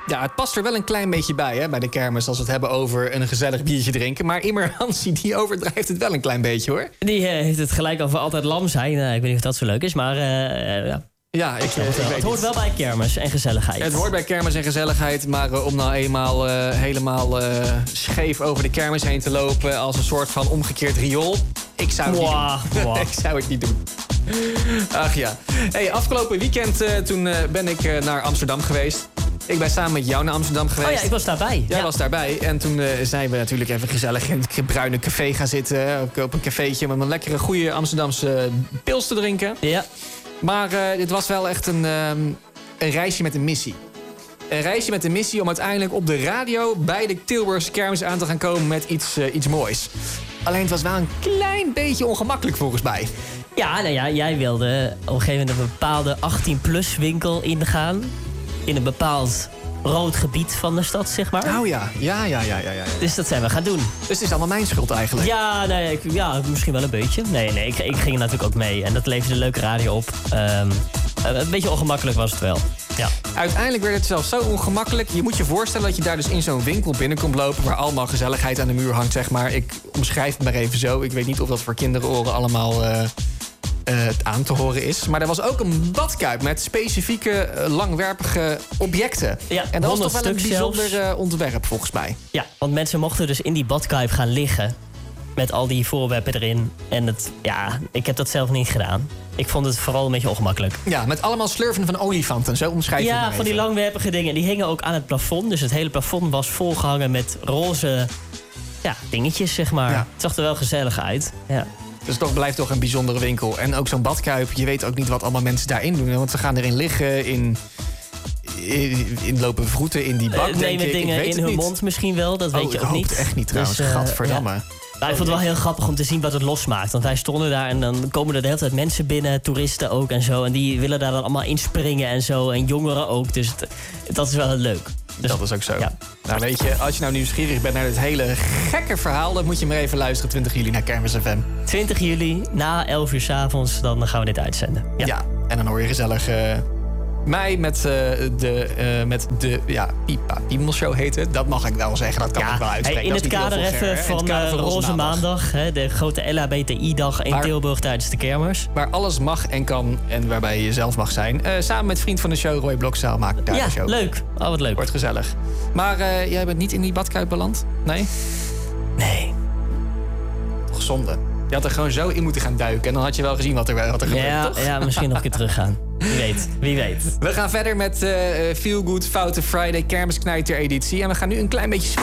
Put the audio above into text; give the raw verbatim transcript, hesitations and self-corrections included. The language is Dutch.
Ja, het past er wel een klein beetje bij, hè, bij de kermis, als we het hebben over een gezellig biertje drinken. Maar Immer Hansie, die overdrijft het wel een klein beetje, hoor. Die uh, heeft het gelijk over altijd lam zijn. Uh, ik weet niet of dat zo leuk is, maar uh, ja. Ja, ik, ik het, weet het hoort wel bij kermis en gezelligheid. Het hoort bij kermis en gezelligheid, maar uh, om nou eenmaal uh, helemaal uh, scheef over de kermis heen te lopen als een soort van omgekeerd riool, ik zou het wow, niet doen. Wow. ik zou het niet doen. Ach ja. Hey, afgelopen weekend uh, toen uh, ben ik uh, naar Amsterdam geweest. Ik ben samen met jou naar Amsterdam geweest. Oh ja, ik was daarbij. Jij ja. was daarbij. En toen uh, zijn we natuurlijk even gezellig in het bruine café gaan zitten. Ook op een cafeetje met een lekkere, goede Amsterdamse pils te drinken. Ja. Maar uh, dit was wel echt een, um, een reisje met een missie. Een reisje met een missie om uiteindelijk op de radio bij de Tilburgse kermis aan te gaan komen met iets, uh, iets moois. Alleen het was wel een klein beetje ongemakkelijk volgens mij. Ja, nou ja, jij wilde op een gegeven moment een bepaalde achttien plus winkel ingaan. In een bepaald rood gebied van de stad, zeg maar. Oh ja, ja, ja, ja, ja. ja. Dus dat zijn we gaan doen. Dus het is allemaal mijn schuld eigenlijk? Ja, nee, ik, ja misschien wel een beetje. Nee, nee, ik, ik ging er natuurlijk ook mee. En dat leverde leuke radio op. Um, een beetje ongemakkelijk was het wel. Ja. Uiteindelijk werd het zelfs zo ongemakkelijk. Je moet je voorstellen dat je daar dus in zo'n winkel binnenkomt lopen, waar allemaal gezelligheid aan de muur hangt, zeg maar. Ik omschrijf het maar even zo. Ik weet niet of dat voor kinderenoren allemaal uh, uh, aan te horen is. Maar er was ook een badkuip met specifieke uh, langwerpige objecten. Ja, en dat was toch wel een bijzonder uh, ontwerp, volgens mij. Ja, want mensen mochten dus in die badkuip gaan liggen met al die voorwerpen erin. En het, ja, ik heb dat zelf niet gedaan. Ik vond het vooral een beetje ongemakkelijk. Ja, met allemaal slurven van olifanten, zo omschrijf je het maar Ja, van die langwerpige dingen. Die hingen ook aan het plafond. Dus het hele plafond was volgehangen met roze ja, dingetjes, zeg maar. Ja. Het zag er wel gezellig uit. Ja. Dus het blijft toch een bijzondere winkel. En ook zo'n badkuip, je weet ook niet wat allemaal mensen daarin doen. Want ze gaan erin liggen, in, in, in lopen vroeten in die bak, uh, denk nemen ik. dingen ik weet in het hun niet. mond misschien wel, dat oh, weet je ik ook hoop niet. het echt niet trouwens, Dus, uh, gadverdamme. Ja. Maar ik vond het wel heel grappig om te zien wat het losmaakt. Want wij stonden daar en dan komen er de hele tijd mensen binnen, toeristen ook en zo. En die willen daar dan allemaal inspringen en zo. En jongeren ook, dus het, dat is wel heel leuk. Dus, dat is ook zo. Ja. Nou weet je, als je nou nieuwsgierig bent naar dit hele gekke verhaal, dan moet je maar even luisteren twintig juli naar Kermis F M. twintig juli, na elf uur 's avonds, dan gaan we dit uitzenden. Ja, ja en dan hoor je gezellig uh, mij met, uh, de, uh, met de ja, Pipa Piemelshow heet het. Dat mag ik wel zeggen, dat kan ja, ik wel uitspreken. Hey, in het kader even van, uh, van Roze Maandag, maandag hè, de grote L H B T I-dag in waar, Tilburg tijdens de kermis. Waar alles mag en kan en waarbij je zelf mag zijn. Uh, samen met vriend van de show, Roy Blokzaal, maak ik daar ja, de show. Leuk. Oh, wat leuk. Wordt gezellig. Maar uh, jij bent niet in die badkuip beland? Nee? Nee. Toch zonde. Je had er gewoon zo in moeten gaan duiken en dan had je wel gezien wat er, wat er gebeurde, ja, toch? Ja, misschien nog een keer teruggaan. Wie weet, wie weet. We gaan verder met uh, Feel Good Foute Friday Kermisknijter editie. En we gaan nu een klein beetje